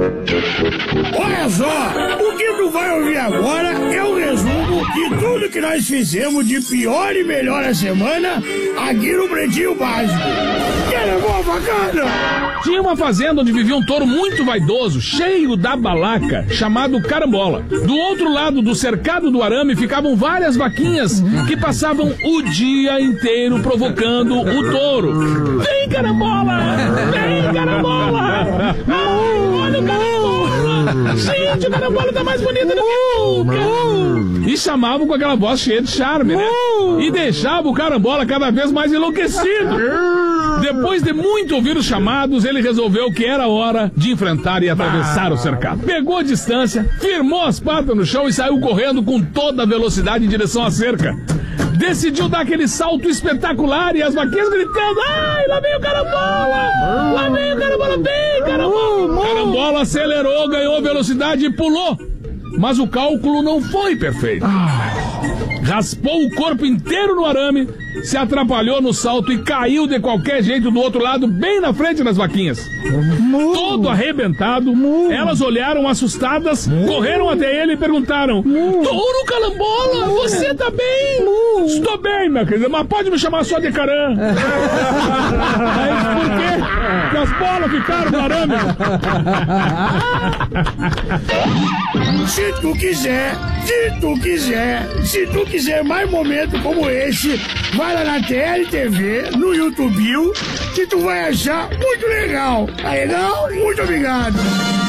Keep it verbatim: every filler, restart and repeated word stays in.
Olha só, o que tu vai ouvir agora é o resumo de tudo que nós fizemos de pior e melhor a semana aqui no Pretinho Básico. Quer boa bacana? Tinha uma fazenda onde vivia um touro muito vaidoso, cheio da balaca, chamado Carambola. Do outro lado do cercado do arame ficavam várias vaquinhas que passavam o dia inteiro provocando o touro. Vem, Carambola! Vem, Carambola! Ah, olha o Carambola! Gente, o Carambola tá mais bonito do que nunca! E chamavam com aquela voz cheia de charme, né? E deixava o Carambola cada vez mais enlouquecido. Depois de muito ouvir os chamados, ele resolveu que era hora de enfrentar e atravessar o cercado. Pegou a distância, firmou as patas no chão e saiu correndo com toda a velocidade em direção à cerca. Decidiu dar aquele salto espetacular e as vaquinhas gritando: ai, lá vem o Carambola! Lá vem o Carambola, vem, Carambola! Carambola acelerou, ganhou velocidade e pulou. Mas o cálculo não foi perfeito. Raspou o corpo inteiro no arame, se atrapalhou no salto e caiu de qualquer jeito do outro lado, bem na frente das vaquinhas. Todo arrebentado, elas olharam assustadas, correram até ele e perguntaram: Touro Carambola, você tá bem? Estou bem, minha querida, mas pode me chamar só de Caram. Aí, por quê? Porque as bolas ficaram no arame. Se tu quiser, se tu quiser, se tu quiser mais momentos como esse, vai lá na T L T V, no YouTube, que tu vai achar muito legal. Tá legal? Muito obrigado.